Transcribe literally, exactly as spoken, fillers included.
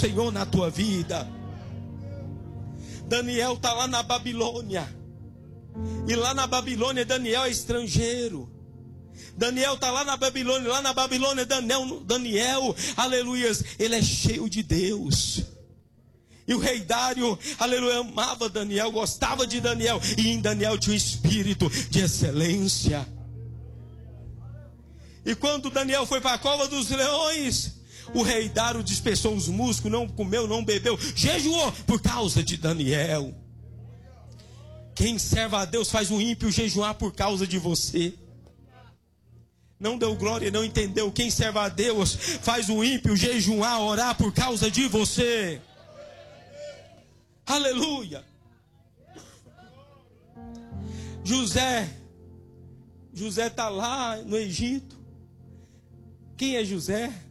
Senhor na tua vida. Daniel está lá na Babilônia. E lá na Babilônia Daniel é estrangeiro. Daniel está lá na Babilônia. Lá na Babilônia Daniel, Daniel, aleluias, ele é cheio de Deus. E o rei Dário, aleluia, amava Daniel, gostava de Daniel. E em Daniel tinha um espírito de excelência. E quando Daniel foi para a cova dos leões, o rei Dário dispersou os músculos, não comeu, não bebeu, jejuou por causa de Daniel. Quem serve a Deus faz o ímpio jejuar por causa de você. Não deu glória, não entendeu. Quem serve a Deus faz o ímpio jejuar, orar por causa de você. Aleluia. José, José está lá no Egito. Quem é José?